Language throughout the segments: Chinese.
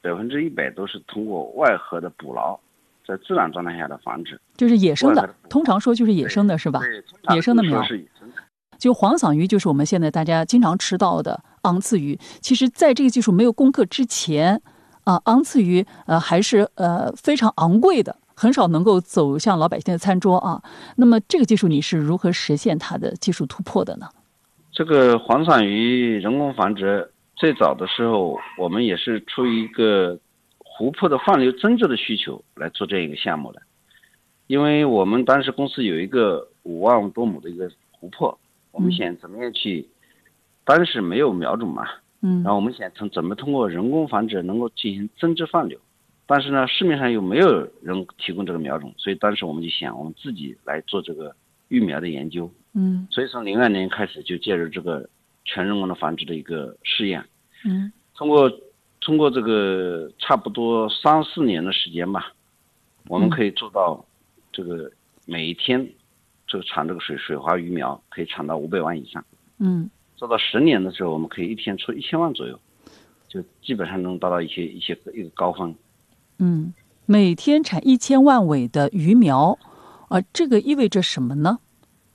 100%都是通过外核的捕捞，在自然状态下的繁殖， 就是野生的，通常说就是野生的是吧？ 对， 野生的苗。 是野生的。 就黄嗓鱼就是我们现在大家经常吃到的昂刺鱼，其实在这个技术没有攻克之前昂刺鱼还是非常昂贵的，很少能够走向老百姓的餐桌啊。那么这个技术你是如何实现它的技术突破的呢？ 这个黄嗓鱼人工繁殖最早的时候，我们也是出于一个湖泊的放流增值的需求来做这个项目的。因为我们当时公司有一个5万多亩的一个湖泊，我们想怎么样去，当时没有苗种嘛，然后我们想怎么通过人工繁殖能够进行增值放流，但是呢市面上又没有人提供这个苗种，所以当时我们就想我们自己来做这个育苗的研究。所以从02年开始就介入这个全人工的繁殖的一个试验。通过这个差不多3-4年的时间吧，我们可以做到这个每一天这个产这个水花鱼苗可以产到500万以上。做到10年的时候，我们可以一天出1000万左右，就基本上能达到一个高峰。 每天产1000万尾的鱼苗，这个意味着什么呢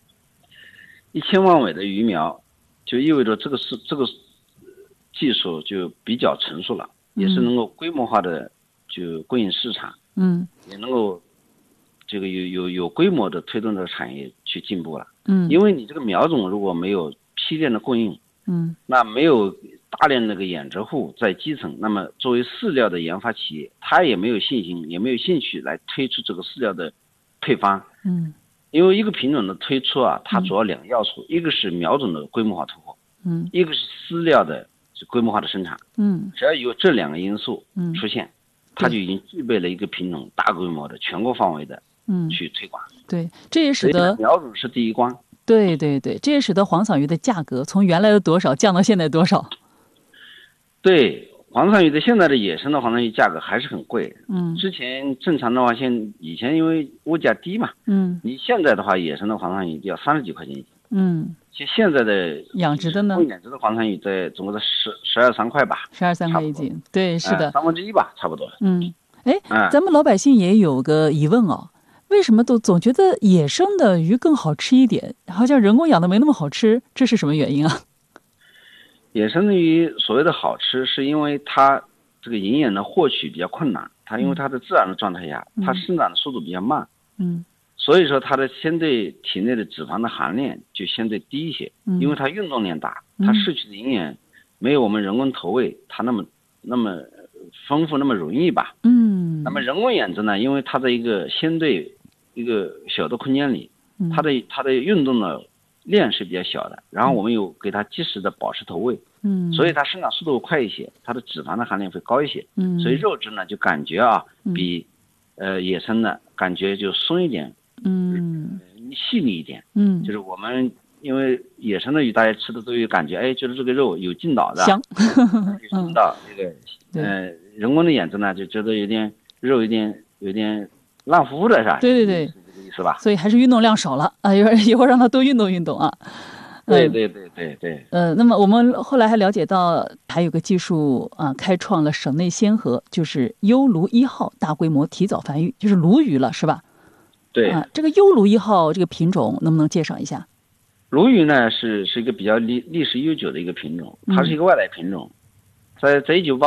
？1000万尾的鱼苗，就意味着这个技术就比较成熟了，也是能够规模化的就供应市场，也能够这个有规模的推动这个产业去进步了。因为你这个苗种如果没有批量的供应，那没有大量那个养殖户在基层，那么作为饲料的研发企业，他也没有信心，也没有兴趣来推出这个饲料的配方。因为一个品种的推出它主要2个要素，一个是苗种的规模化突破，一个是饲料的规模化的生产。只要有这2个因素出现，它就已经具备了一个品种大规模的全国范围的去推广。 对，这也使得苗种是第一关。 对，这也使得黄嗓鱼的价格从原来的多少降到现在多少。 对，黄嗓鱼的现在的野生的黄嗓鱼价格还是很贵。之前正常的话，以前因为物价低嘛，你现在的话野生的黄嗓鱼要30几块钱一斤。其实现在的养殖的呢， 养殖的黄嗓鱼总共在12、13块吧 ，12、13块一斤。对，是的 ，1/3吧，差不多。 咱们老百姓也有个疑问为什么都总觉得野生的鱼更好吃一点，好像人工养的没那么好吃，这是什么原因啊？ 野生的鱼所谓的好吃，是因为它这个营养的获取比较困难，它因为它的自然的状态下，它生长的速度比较慢，所以说它的相对体内的脂肪的含量就相对低一些，因为它运动量大，它摄取的营养没有我们人工投喂它那么丰富，那么容易吧。那么人工养殖呢，因为它在一个相对一个小的空间里，它的运动的量是比较小的，然后我们有给它及时的保持投喂，所以它生长速度快一些，它的脂肪的含量会高一些，所以肉质呢就感觉比野生的感觉就松一点，细腻一点，就是我们因为野生的鱼大家吃的都有感觉，就是这个肉有劲道的， 香， 有劲道。这个人工的养殖呢就觉得有点肉有点烂乎乎的，是吧？ 对， 是这个意思吧？ 所以还是运动量少了一会儿让它多运动啊。 对。 那么我们后来还了解到，还有个技术开创了省内先河，就是优鲈1号大规模提早繁育，就是鲈鱼了，是吧？ 对。 这个优鲈1号这个品种能不能介绍一下？ 鲈鱼呢是一个比较历史悠久的一个品种，它是一个外来品种，在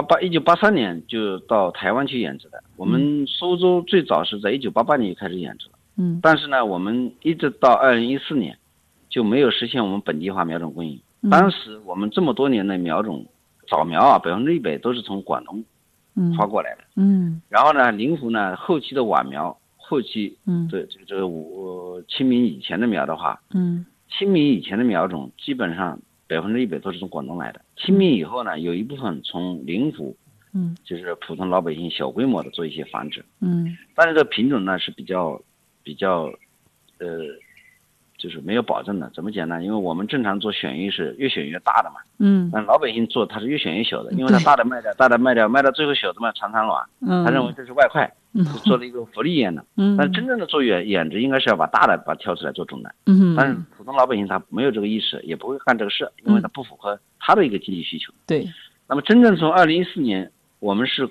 1983年就到台湾去养殖的。我们苏州最早是在1988年就开始养殖了，但是呢我们一直到2014年就没有实现我们本地化苗种供应。当时我们这么多年的苗种早苗100%都是从广东发过来的，然后呢灵湖呢后期的晚苗，后期对这个清明以前的苗的话，清明以前的苗种基本上100%都是从广东来的。清明以后呢，有一部分从灵湖，就是普通老百姓小规模的做一些繁殖，但是这个品种呢是比较就是没有保证的。怎么讲呢？因为我们正常做选育是越选越大的嘛，但老百姓做它是越选越小的，因为它大的卖掉，卖到最后小的嘛产卵，他认为这是外快，做了一个福利一样的。但真正的做养殖应该是要把大的挑出来做种的，但是普通老百姓他没有这个意识，也不会干这个事，因为它不符合他的一个经济需求。 对。 那么真正从2014年，我们是